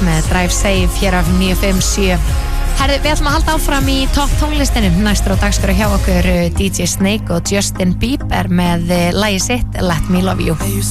með Drive Safe hér af 957. Herðu, við ætlum að halda áfram í topp tónlistinu. Næstur á dagskrá hjá okkur DJ Snake og Justin Bieber með lagið sitt Let Me Love You.